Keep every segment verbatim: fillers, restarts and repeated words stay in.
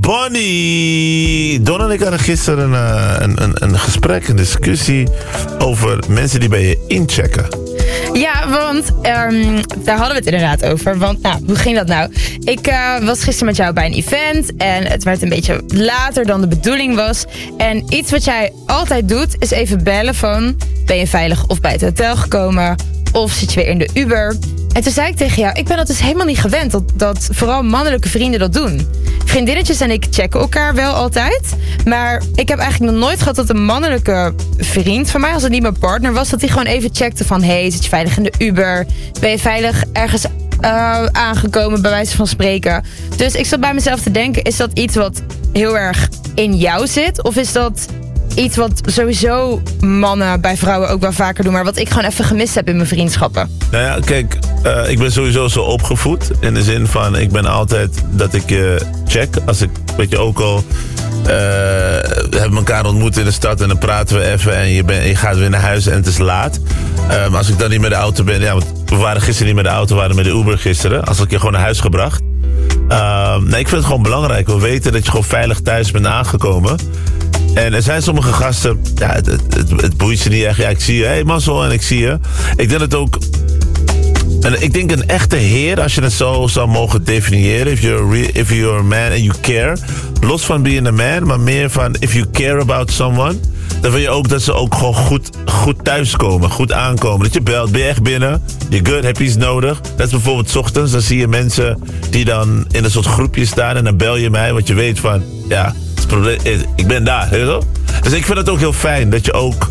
Bonnie! Don en ik hadden gisteren uh, een, een, een gesprek, een discussie over mensen die bij je inchecken. Ja, want um, daar hadden we het inderdaad over. Want nou, hoe ging dat nou? Ik uh, was gisteren met jou bij een event en het werd een beetje later dan de bedoeling was. En iets wat jij altijd doet is even bellen van... ben je veilig of bij het hotel gekomen? Of zit je weer in de Uber? En toen zei ik tegen jou, ik ben dat dus helemaal niet gewend... dat, dat vooral mannelijke vrienden dat doen. Vriendinnetjes en ik checken elkaar wel altijd. Maar ik heb eigenlijk nog nooit gehad dat een mannelijke vriend van mij... als het niet mijn partner was, dat hij gewoon even checkte van... hey, zit je veilig in de Uber? Ben je veilig ergens uh, aangekomen, bij wijze van spreken? Dus ik zat bij mezelf te denken, is dat iets wat heel erg in jou zit? Of is dat... iets wat sowieso mannen bij vrouwen ook wel vaker doen... maar wat ik gewoon even gemist heb in mijn vriendschappen? Nou ja, kijk, uh, ik ben sowieso zo opgevoed. In de zin van, ik ben altijd dat ik je uh, check. Als ik, weet je, ook al... Uh, we hebben elkaar ontmoet in de stad en dan praten we even... en je, ben, je gaat weer naar huis en het is laat. Uh, maar als ik dan niet met de auto ben... ja, want we waren gisteren niet met de auto, we waren met de Uber gisteren. Als ik je gewoon naar huis gebracht. Uh, nee, ik vind het gewoon belangrijk. We weten dat je gewoon veilig thuis bent aangekomen... En er zijn sommige gasten, ja, het, het, het, het boeit ze niet echt. Ja, ik zie je, hé hey, Marcel, en ik zie je. Ik denk het ook, en ik denk een echte heer, als je het zo zou mogen definiëren. If you're, re, if you're a man and you care. Los van being a man, maar meer van if you care about someone. Dan wil je ook dat ze ook gewoon goed, goed thuiskomen, goed aankomen. Dat je belt, ben je echt binnen? Je good, heb je iets nodig? Dat is bijvoorbeeld 's ochtends, dan zie je mensen die dan in een soort groepje staan. En dan bel je mij, want je weet van, ja... ik ben daar, weet je wel? Dus ik vind het ook heel fijn dat je ook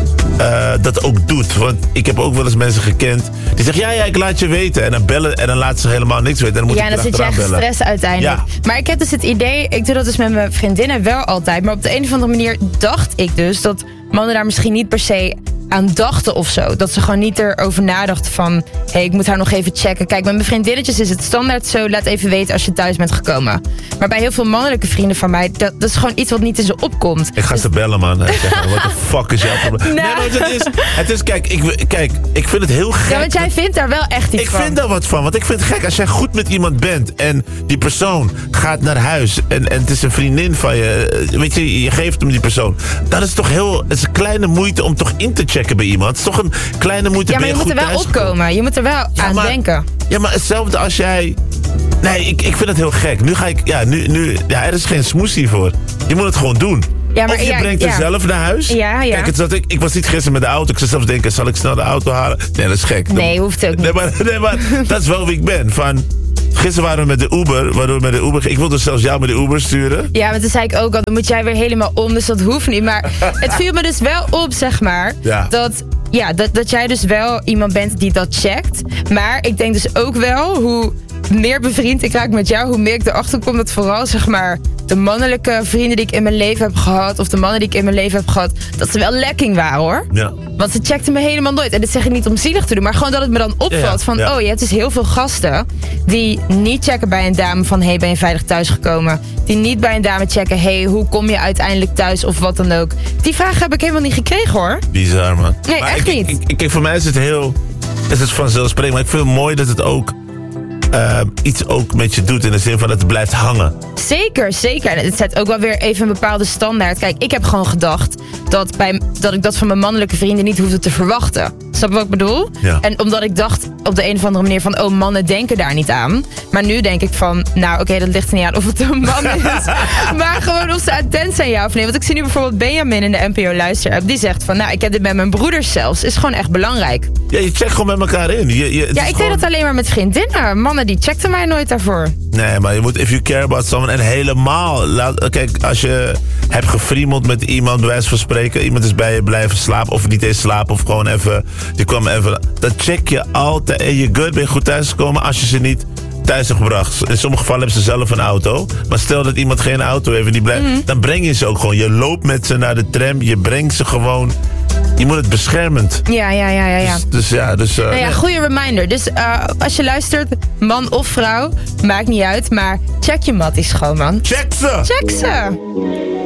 uh, dat ook doet. Want ik heb ook wel eens mensen gekend die zeggen, ja, ja, ik laat je weten. En dan bellen en dan laten ze helemaal niks weten. En dan moet ja, en dan zit je echt stress uiteindelijk. Ja. Maar ik heb dus het idee, ik doe dat dus met mijn vriendinnen wel altijd. Maar op de een of andere manier dacht ik dus dat mannen daar misschien niet per se aan dachten of zo. Dat ze gewoon niet erover nadachten van... hé, hey, ik moet haar nog even checken. Kijk, met mijn vriendinnetjes is het standaard zo... laat even weten als je thuis bent gekomen. Maar bij heel veel mannelijke vrienden van mij... dat, dat is gewoon iets wat niet in ze opkomt. Ik ga dus... ze bellen, man. Wat de fuck is jouw probleem? Nou. Nee, maar het is... Het is kijk, ik, kijk, ik vind het heel gek... Ja, want jij vindt daar wel echt iets ik van. Ik vind daar wat van. Want ik vind het gek als jij goed met iemand bent... en die persoon gaat naar huis... en, en het is een vriendin van je... weet je, je geeft hem die persoon. Dat is toch heel... het is een kleine moeite om toch in te checken bij iemand. Het is toch een kleine moeite. Ja, maar je, je moet er wel opkomen. Je moet er wel ja, aan maar, denken. Ja, maar hetzelfde als jij... Nee, ik, ik vind het heel gek. Nu ga ik... Ja, nu... nu ja, er is geen smoesie voor. Je moet het gewoon doen. Ja, maar, of je ja, brengt ja. het zelf naar huis. Ja, ja. Kijk, het zat, ik, ik was niet gisteren met de auto. Ik zou zelfs denken, zal ik snel de auto halen? Nee, dat is gek. Nee, dat, hoeft ook niet. Nee, maar, nee, maar dat is wel wie ik ben. Van... Gisteren waren we met de Uber, waardoor we met de Uber... Ik wilde zelfs jou met de Uber sturen. Ja, maar toen zei ik ook al, dan moet jij weer helemaal om, dus dat hoeft niet. Maar het viel me dus wel op, zeg maar, ja. dat... Ja, dat, dat jij dus wel iemand bent die dat checkt. Maar ik denk dus ook wel, hoe meer bevriend ik raak met jou... hoe meer ik erachter kom dat vooral, zeg maar... de mannelijke vrienden die ik in mijn leven heb gehad... of de mannen die ik in mijn leven heb gehad... dat ze wel lekking waren, hoor. Ja. Want ze checkten me helemaal nooit. En dit zeg ik niet om zielig te doen... maar gewoon dat het me dan opvalt ja, van... ja. oh, je hebt dus heel veel gasten... die niet checken bij een dame van... hey, ben je veilig thuisgekomen? Die niet bij een dame checken... hey, hoe kom je uiteindelijk thuis? Of wat dan ook. Die vraag heb ik helemaal niet gekregen, hoor. Bizar, man. Nee, maar echt ik, niet. Ik, ik, ik, voor mij is het heel... is het vanzelfsprekend. Maar ik vind het mooi dat het ook... Uh, iets ook met je doet in de zin van dat het blijft hangen. Zeker, zeker. En het zet ook wel weer even een bepaalde standaard. Kijk, ik heb gewoon gedacht dat, bij, dat ik dat van mijn mannelijke vrienden niet hoefde te verwachten. Snap je wat ik bedoel? Ja. En omdat ik dacht op de een of andere manier van... oh, mannen denken daar niet aan. Maar nu denk ik van... nou, oké, okay, dat ligt er niet aan of het een man is. Maar gewoon of ze attent zijn, ja of nee. Want ik zie nu bijvoorbeeld Benjamin in de N P O Luister-app. Die zegt van, nou, ik heb dit met mijn broeders zelfs. Is gewoon echt belangrijk. Ja, je checkt gewoon met elkaar in. Je, je, ja, ik gewoon... deed dat alleen maar met vriendinnen. Mannen die checkten mij nooit daarvoor. Nee, maar je moet, if you care about someone... en helemaal... Laat, kijk, als je hebt gefriemeld met iemand... bij wijze van spreken... iemand is bij je blijven slapen... of niet eens slapen... of gewoon even... die kwam even... dan check je altijd... en je good, ben je goed thuisgekomen... als je ze niet thuis hebt gebracht. In sommige gevallen hebben ze zelf een auto. Maar stel dat iemand geen auto heeft... en die blijft, mm-hmm. dan breng je ze ook gewoon. Je loopt met ze naar de tram... je brengt ze gewoon... Je moet het beschermend. Ja, ja, ja, ja. ja. Dus, dus ja, dus... Uh, nou ja, goede reminder. Dus uh, als je luistert, man of vrouw, maakt niet uit. Maar check je matties gewoon, man. Check ze! Check ze!